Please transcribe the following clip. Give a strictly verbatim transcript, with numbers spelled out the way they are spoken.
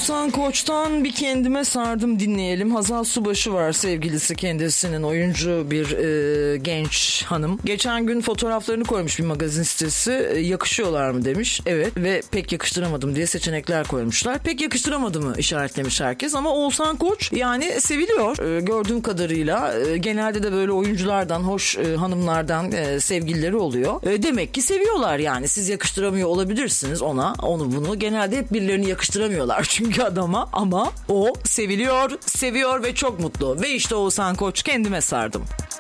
Oğuzhan Koç'tan Bir Kendime Sardım dinleyelim. Hazal Subaşı var, sevgilisi kendisinin, oyuncu bir e, genç hanım. Geçen gün fotoğraflarını koymuş bir magazin sitesi. E, yakışıyorlar mı demiş. Evet, ve pek yakıştıramadım diye seçenekler koymuşlar. Pek yakıştıramadımı işaretlemiş herkes ama Oğuzhan Koç yani seviliyor e, gördüğüm kadarıyla. E, genelde de böyle oyunculardan, hoş e, hanımlardan e, sevgilileri oluyor. E, demek ki seviyorlar yani. Siz yakıştıramıyor olabilirsiniz ona, onu bunu. Genelde hep birilerini yakıştıramıyorlar çünkü adama, ama o seviliyor, seviyor ve çok mutlu. Ve işte Oğuzhan Koç, Kendime Sardım.